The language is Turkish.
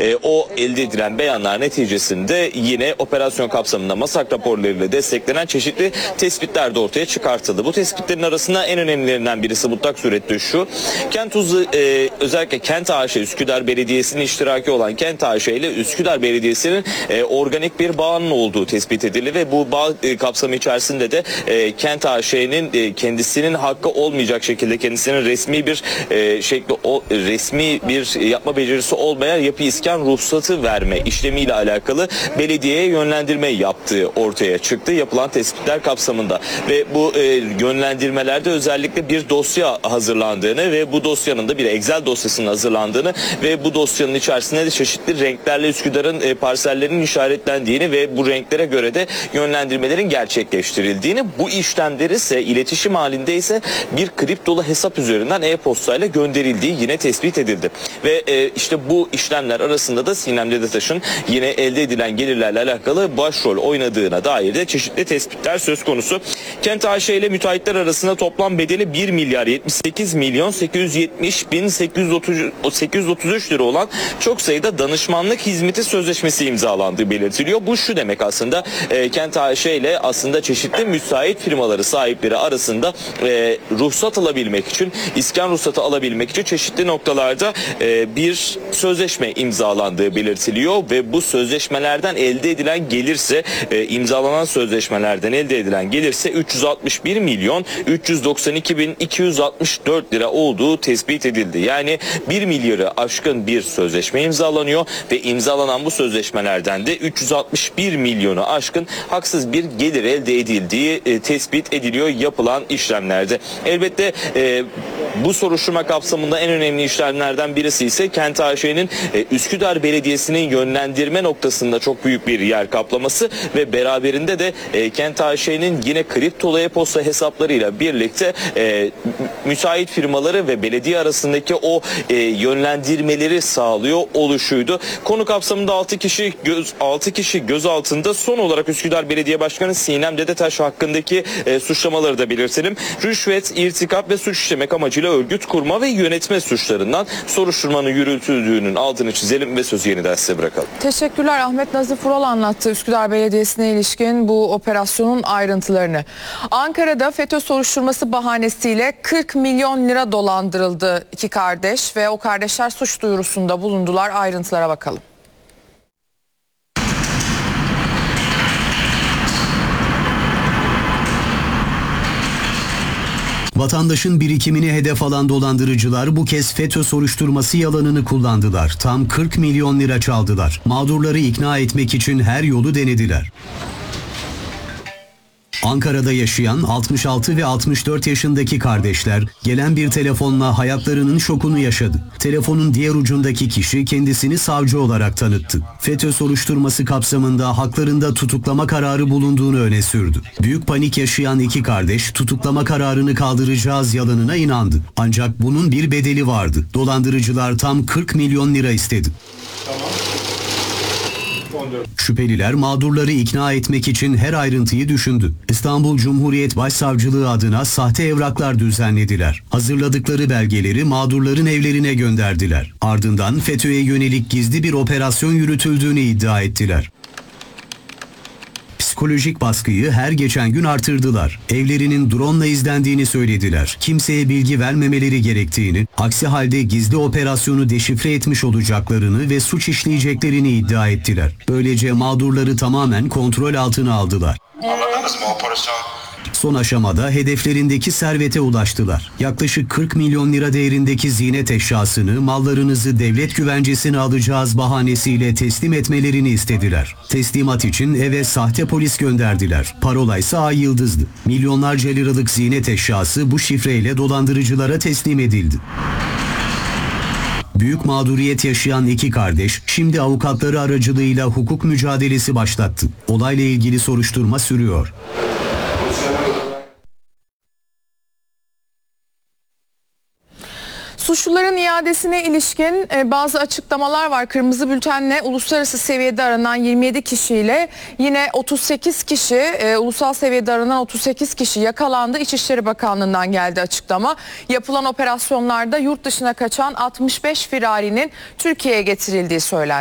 o elde edilen beyanlar neticesinde yine operasyon kapsamında MASAK raporlarıyla desteklenen çeşitli tespitler de ortaya çıkartıldı. Bu tespitlerin arasında en önemlilerinden birisi mutlak surette şu: Kent Hızı, özellikle Kent AŞ, Üsküdar Belediyesi'nin iştiraki olan Kent AŞ ile Üsküdar Belediyesi'nin organik bir bağının olduğu tespit edildi ve bu bağ kapsamı içerisinde de Kent AŞ'nin kendisinin hakkı olmayacak şekilde kendisinin resmi bir resmi bir yapma becerisi olmayan yapı iskan ruhsatı verme işlemiyle alakalı belediyeye yönlendirme yaptığı ortaya çıktı yapılan tespitler kapsamında ve bu yönlendirmelerde özellikle bir dosya hazırlandığını ve bu dosyanın da bir Excel dosyasının hazırlandığını ve bu dosyanın içerisinde de çeşitli renklerle Üsküdar'ın parsellerinin işaretlendiğini ve bu renklere göre de yönlendirmelerin gerçekleştirildiğini, bu işlemleri ise iletişim halinde ise bir kriptolu hesap üzerinden e-postayla gönderildiği yine tespit edildi. Ve işte bu işlemler arasında da Sinem Dedetaş'ın yine elde edilen gelirlerle alakalı başrol oynadığına dair de çeşitli tespitler söz konusu. Kent AŞ ile müteahhitler arasında toplam bedeli 1 milyar 78 milyon 870 bin 833 lira olan çok sayıda danışmanlık hizmeti sözleşmesi imzalandığı belirtiliyor. Bu şu demek aslında: Kent AŞ ile aslında çeşitli müteahhit firmaları sahipleri arasında ruhsat alabilmek için, iskan ruhsatı alabilmek için çeşitli noktalarda bir sözleşme imzalandığı belirtiliyor ve bu sözleşmelerden elde edilen gelirse, imzalanan sözleşmelerden elde edilen gelirse 361 milyon 392 bin 264 lira olduğu tespit edildi. Yani 1 milyarı aşkın bir sözleşme imzalanıyor ve imzalanan bu sözleşmelerden de 361 milyonu aşkın haksız bir gelir elde edildiği tespit ediliyor yapılan işlemlerde. Elbette bu soruşturma kapsamında en önemli işlemlerden birisi ise Kent AŞ'nin Üsküdar Belediyesi'nin yönlendirme noktasında çok büyük bir yer kaplaması ve beraberinde de Kent AŞ'nin yine kriptolu e-posta hesaplarıyla birlikte müteahhit firmaları ve belediye arasındaki o yönlendirmeleri sağlıyor oluşuydu. Konu kapsamında 6 kişi gözaltında. Son olarak Üsküdar Belediye Başkanı Sinem Dedetaş hakkındaki suçlamaları da belirtelim. Rüşvet, irtikap ve suç işlemek amacıyla örgüt kurma ve yönetme suçlarından soruşturmanın yürütüldüğünün altını çizelim ve sözü yeniden size bırakalım. Teşekkürler. Ahmet Nazif Ural anlattı Üsküdar Belediyesi'ne ilişkin bu operasyonun ayrıntılarını. Ankara'da FETÖ soruşturması bahanesiyle 40 milyon lira dolandırıldı iki kardeş ve o kardeşler suç duyurusunda bulundular. Ayrıntılara bakalım. Vatandaşın birikimini hedef alan dolandırıcılar bu kez FETÖ soruşturması yalanını kullandılar. Tam 40 milyon lira çaldılar. Mağdurları ikna etmek için her yolu denediler. Ankara'da yaşayan 66 ve 64 yaşındaki kardeşler gelen bir telefonla hayatlarının şokunu yaşadı. Telefonun diğer ucundaki kişi kendisini savcı olarak tanıttı. FETÖ soruşturması kapsamında haklarında tutuklama kararı bulunduğunu öne sürdü. Büyük panik yaşayan iki kardeş tutuklama kararını kaldıracağız yalanına inandı. Ancak bunun bir bedeli vardı. Dolandırıcılar tam 40 milyon lira istedi. Şüpheliler mağdurları ikna etmek için her ayrıntıyı düşündü. İstanbul Cumhuriyet Başsavcılığı adına sahte evraklar düzenlediler. Hazırladıkları belgeleri mağdurların evlerine gönderdiler. Ardından FETÖ'ye yönelik gizli bir operasyon yürütüldüğünü iddia ettiler. Psikolojik baskıyı her geçen gün artırdılar. Evlerinin drone'la izlendiğini söylediler. Kimseye bilgi vermemeleri gerektiğini, aksi halde gizli operasyonu deşifre etmiş olacaklarını ve suç işleyeceklerini iddia ettiler. Böylece mağdurları tamamen kontrol altına aldılar. Anladınız mı operasyon? Son aşamada hedeflerindeki servete ulaştılar. Yaklaşık 40 milyon lira değerindeki ziynet eşyasını, mallarınızı devlet güvencesine alacağız bahanesiyle teslim etmelerini istediler. Teslimat için eve sahte polis gönderdiler. Parola ise Ay Yıldız'dı. Milyonlarca liralık ziynet eşyası bu şifreyle dolandırıcılara teslim edildi. Büyük mağduriyet yaşayan iki kardeş şimdi avukatları aracılığıyla hukuk mücadelesi başlattı. Olayla ilgili soruşturma sürüyor. Suçluların iadesine ilişkin bazı açıklamalar var. Kırmızı bültenle uluslararası seviyede aranan 27 kişiyle yine 38 kişi, ulusal seviyede aranan 38 kişi yakalandı. İçişleri Bakanlığı'ndan geldi açıklama. Yapılan operasyonlarda yurt dışına kaçan 65 firarinin Türkiye'ye getirildiği söylendi.